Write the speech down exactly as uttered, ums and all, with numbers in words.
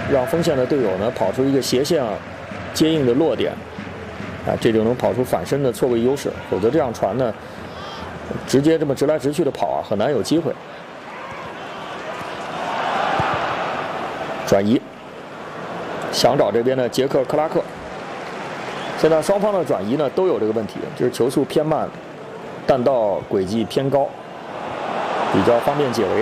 让锋线的队友呢跑出一个斜线啊接应的落点，啊，这就能跑出反身的错位优势。否则这样传呢，直接这么直来直去的跑啊，很难有机会。转移，想找这边的杰克克拉克。现在双方的转移呢都有这个问题，就是球速偏慢，弹道轨迹偏高，比较方便解围。